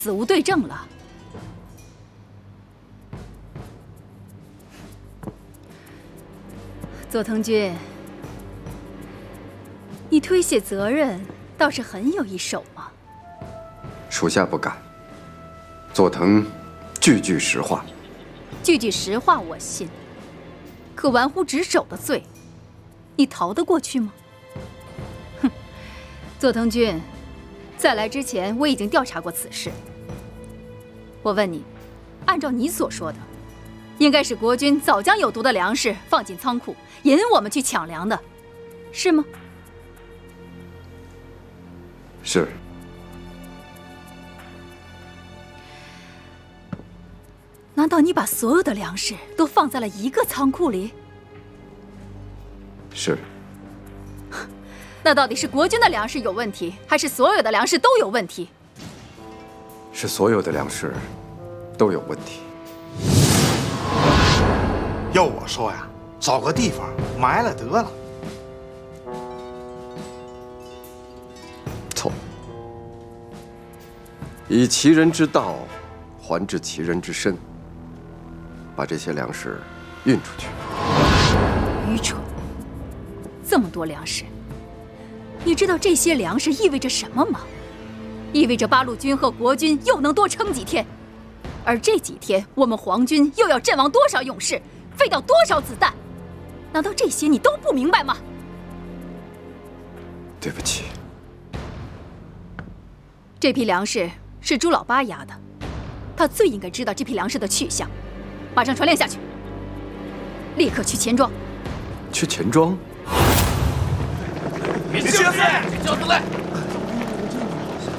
死无对证了。佐藤君，你推卸责任倒是很有一手嘛。 属下不敢。佐藤句句实话。 句句实话我信，可玩忽职守的罪，你逃得过去吗？哼，佐藤君，在来之前我已经调查过此事。我问你，按照你所说的，应该是国军早将有毒的粮食放进仓库，引我们去抢粮的，是吗？ 是。 难道你把所有的粮食都放在了一个仓库里？ 是。 那到底是国军的粮食有问题，还是所有的粮食都有问题？ 是所有的粮食都有问题。 要我说呀，找个地方埋了得了。 错。以其人之道，还治其人之身。把这些粮食运出去。 愚蠢！这么多粮食，你知道这些粮食意味着什么吗？意味着八路军和国军又能多撑几天，而这几天我们皇军又要阵亡多少勇士，废掉多少子弹？难道这些你都不明白吗？ 对不起。 这批粮食是朱老八押的，他最应该知道这批粮食的去向。马上传令下去，立刻去钱庄。 去钱庄？ 民将司令，将司令。